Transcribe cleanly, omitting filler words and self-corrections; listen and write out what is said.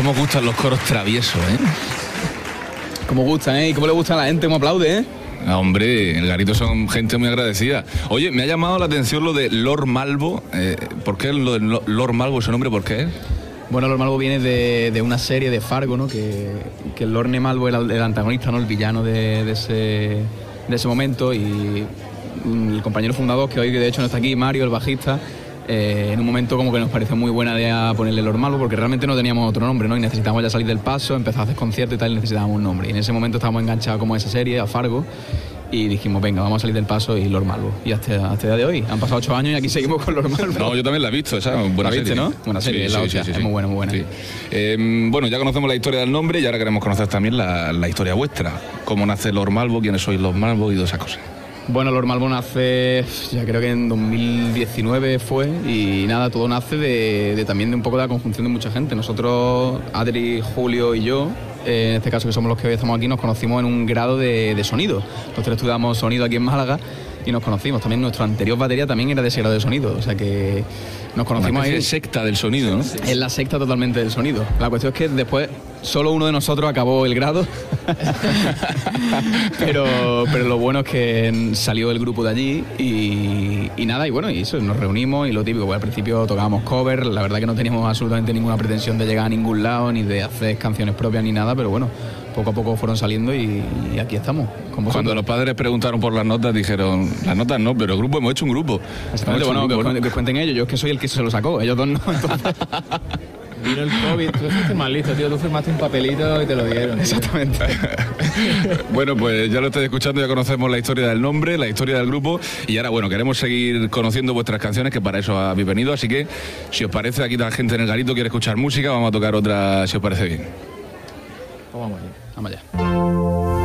cómo gustan los coros traviesos, ¿eh? Cómo gustan, ¿eh? Y cómo le gusta a la gente, cómo aplaude, ¿eh? Ah, hombre, el Garito son gente muy agradecida. Oye, me ha llamado la atención lo de Lord Malvo. ¿Por qué lo de Lord Malvo, ese nombre, por qué es? Bueno, Lord Malvo viene de una serie de Fargo, ¿no? Que el Lord Malvo era el antagonista, ¿no? El villano de ese momento, y el compañero fundador, que hoy de hecho no está aquí, Mario, el bajista, en un momento como que nos pareció muy buena idea ponerle Lord Malvo, porque realmente no teníamos otro nombre, ¿no? Y necesitábamos ya salir del paso, empezar a hacer conciertos y tal, y necesitábamos un nombre. Y en ese momento estábamos enganchados como a esa serie, a Fargo, y dijimos, venga, vamos a salir del paso y Lord Malvo. Y hasta el día de hoy, han pasado 8 años y aquí seguimos con Lord Malvo. No, yo también la he visto, esa es buena serie, ¿no? Buena serie, sí, es la hostia, es muy buena, muy buena. Sí. Bueno, ya conocemos la historia del nombre y ahora queremos conocer también la historia vuestra. Cómo nace Lord Malvo, quiénes sois Lord Malvo y todas esas cosas. Bueno, Lord Malvo nace, ya creo que en 2019 fue, y nada, todo nace también de un poco de la conjunción de mucha gente. Nosotros, Adri, Julio y yo, en este caso que somos los que hoy estamos aquí, nos conocimos en un grado de sonido. Nosotros estudiamos sonido aquí en Málaga y nos conocimos. También nuestro anterior batería también era de ese grado de sonido, o sea que nos conocimos ahí. Es secta del sonido, ¿no? Es la secta totalmente del sonido. La cuestión es que después solo uno de nosotros acabó el grado, pero lo bueno es que salió el grupo de allí y nada, y bueno, y eso, nos reunimos y lo típico, pues al principio tocábamos cover, la verdad que no teníamos absolutamente ninguna pretensión de llegar a ningún lado, ni de hacer canciones propias ni nada, pero bueno, poco a poco fueron saliendo y aquí estamos, con vosotros. Cuando los padres preguntaron por las notas, dijeron, las notas no, pero el grupo, hemos hecho un grupo. Exactamente, bueno, que os cuenten ellos, yo es que soy el que se lo sacó, ellos dos no, entonces... Vino el COVID, tú fuiste más listo, tío, tú firmaste un papelito y te lo dieron. Tío. Exactamente. Bueno, pues ya lo estáis escuchando, ya conocemos la historia del nombre, la historia del grupo, y ahora, bueno, queremos seguir conociendo vuestras canciones, que para eso habéis venido, así que, si os parece, aquí la gente en el Garito quiere escuchar música, vamos a tocar otra, si os parece bien. Vamos allá. Vamos allá.